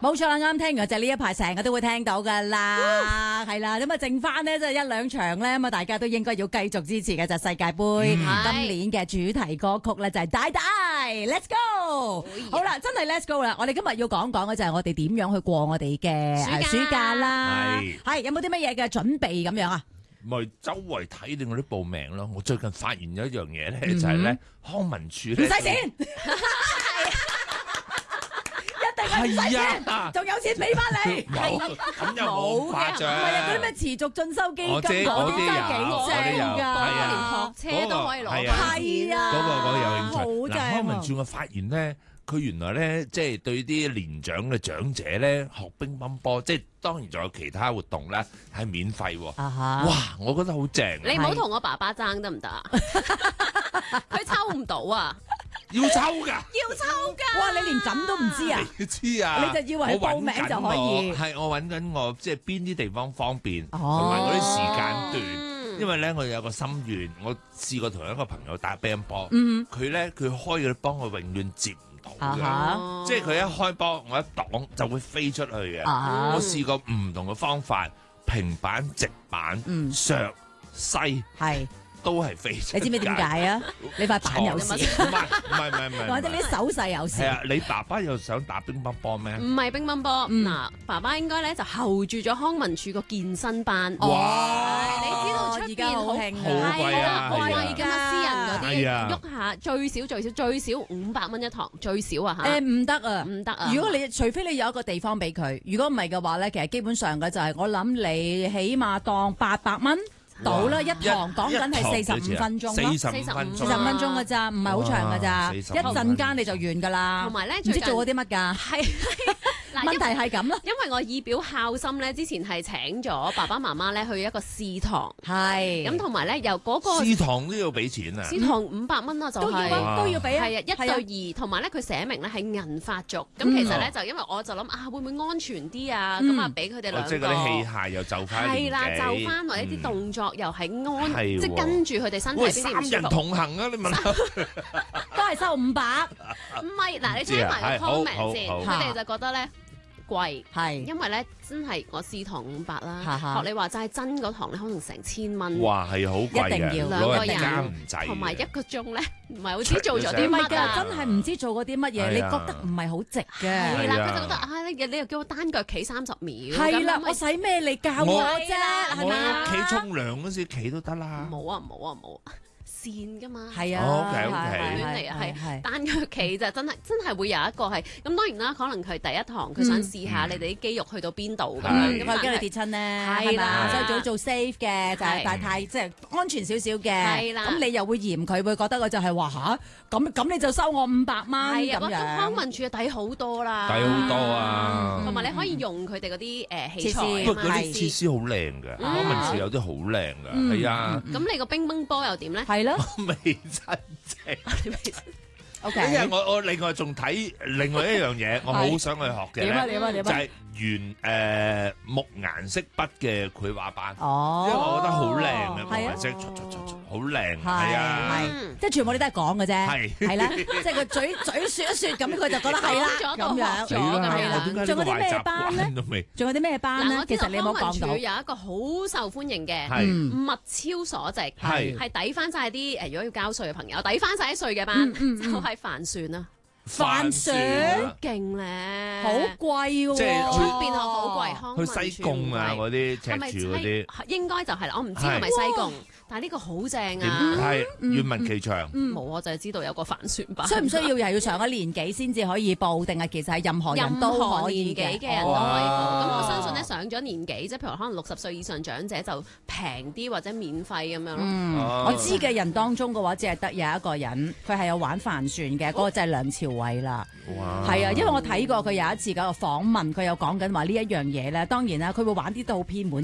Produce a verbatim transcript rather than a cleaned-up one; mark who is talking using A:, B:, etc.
A: 冇錯啦，啱聽完就呢一排成日都會聽到噶啦，係啦，咁啊剩翻呢，即係一兩場咧，咁啊大家都應該要繼續支持嘅就係世界盃，今年嘅主題歌曲咧就係大大 Let's Go，好啦，真係 Let's Go 啦！我哋今日要講講嘅就係我哋點樣去過我哋嘅暑假啦，係有冇啲乜嘢嘅準備咁樣啊？
B: 咪周圍睇定嗰啲報名咯。我最近發現咗一樣嘢咧，就係咧康文署咧
A: 唔使錢。係啊，仲有錢俾翻你，
B: 冇咁又冇誇張。
A: 唔係啊，嗰啲咩持續進修基金嗰啲都幾正㗎，連學車都可以攞。係啊，
B: 嗰個嗰個有興趣。
A: 好正。
B: 嗱，康文署我發現咧，佢原來咧即係對啲年長嘅長者咧學乒乓波，即係當然仲有其他活動咧係免費喎。哇，我覺得好正。
C: 你唔好同我爸爸爭得唔得啊？佢抽唔到啊！
B: 要抽㗎，
C: 要抽㗎！
A: 哇，你連咁都唔知啊？
B: 你知啊？
A: 你就以為報名就可以？
B: 係我揾緊我即係邊啲地方方便，同埋嗰啲時間段。因為咧，我有個心願，我試過同一個朋友打乒乓波，佢咧佢開嗰啲波，我永遠接唔到嘅，即係佢一開波，我一擋就會飛出去嘅。我試過唔同嘅方法，平板、直板、削、西係。都係飛出，
A: 你知唔知點解啊？你塊板有事，
B: 唔係唔係唔係唔係，
A: 或者你手勢有事。
B: 係啊，你爸爸又想打乒乓波咩？
C: 唔係乒乓波，嗱，爸爸應該咧就候住咗康文署個健身班。
B: 哇！
C: 你知道出邊好
A: 興，
B: 好貴啊，
C: 好貴㗎嘛，私人嗰啲，
B: 喐
C: 下最少最少最少五百蚊一堂，最少啊嚇。
A: 誒唔得啊，
C: 唔得啊！
A: 如果你除非你有一個地方俾佢，如果唔係嘅話咧，其實基本上嘅就係我諗你起碼當八百蚊。到啦，一堂講緊係四十五分鐘咯，
B: 四十五分鐘，
A: 四十五分鐘㗎咋，唔係好長㗎咋，一陣間你就完㗎啦。
C: 同埋咧，
A: 唔知做過啲乜㗎？係問題係咁咯。
C: 因為我以表孝心咧，之前係請咗爸爸媽媽咧去一個試堂，
A: 係
C: 咁同埋咧由嗰個
B: 試堂都要俾錢啊！
C: 試堂五百蚊啦，就係
A: 都要俾啊，
C: 係啊，一對二，同埋咧佢寫明咧係銀髮族，咁其實咧就因為我就諗啊，會唔會安全啲啊？咁啊，俾佢哋兩個
B: 即係嗰啲器械又就翻
C: 係啦，就翻或者啲動作又係安，即係跟住佢哋身體邊啲唔舒服。
B: 三人同行啊！你問下，
A: 都係收五百。
C: 唔係嗱，你聽埋個 comment 先，佢哋就覺得咧貴，
A: 係
C: 因為咧真係我試堂五百啦，學你話齋真嗰堂咧可能成千蚊。
B: 哇，係好貴嘅，
A: 一定要
C: 兩個
B: 人
C: 同埋一個鐘咧，唔係好知做咗啲乜㗎，
A: 真係唔知做過啲乜嘢，你覺得唔係好值嘅。
C: 係啦，佢就覺得啊，你你又叫我單腳企三十秒，
A: 係啦，我使咩你教我啫？係咪啊？
B: 我企沖涼嗰時企都得啦。
C: 冇啊冇啊冇。線㗎嘛，
A: 係啊
B: ，OK OK，
C: 亂嚟啊，係單腳企就真係真係會有一個係咁，當然啦，可能佢第一堂佢想試下你哋啲肌肉去到邊度咁樣，
A: 咁驚你跌親咧，係啦，所以最好做 safe 嘅，就係但係太即係安全少少嘅，係啦，咁你又會嫌佢會覺得我就係話吓，咁咁你就收我五百蚊咁樣，
C: 咁康文署抵好多啦，
B: 抵好多啊，
C: 同埋你可以用佢哋嗰啲誒器材，
B: 不過嗰啲設施好靚嘅，康文署有啲好靚嘅，係啊，
C: 咁你個乒乓波又點咧？
A: 係咯。
B: 未真正
A: ，O K。
B: 因為我我另外仲睇另外一樣嘢，我好想去學嘅咧，就係原誒木顏色筆嘅繪畫班。哦，因為我覺得好靚嘅木顏色，好靚，係啊，
A: 係，即係全部你都係講嘅啫，係係啦，即係個嘴嘴説一説咁，佢就覺得係啦，咁樣，
B: 係啦，
A: 仲有啲咩班咧？仲有啲咩班咧？其實你冇講到。
C: 有一個好受歡迎嘅，物超所值，係係抵翻晒啲誒，如果要交稅嘅朋友，抵翻晒啲稅嘅班，就係帆船啊！
A: 帆船
C: 好勁咧，
A: 好貴喎，
C: 即係出邊學好貴，康文署
B: 去西貢啊嗰啲赤柱嗰啲，
C: 應該就係啦，我唔知係咪西貢。但係呢個好正啊！
B: 係願聞其詳。
C: 冇，我就係知道有個帆船班。
A: 需唔需要又要上咗年紀先至可以報，定係其實係任何人都可以嘅？
C: 任何年紀嘅人都可以報。咁我相信咧，上咗年紀，即係譬如可能六十歲以上長者就平啲或者免費咁樣咯。
A: 嗯，我知嘅人當中嘅話，只係得有一個人，佢係有玩帆船嘅，嗰個就係梁朝偉啦。
B: 哇！
A: 係啊，因為我睇過佢有一次嗰個訪問，佢有講緊話呢一樣嘢咧。當然啦，佢會玩啲都好偏門。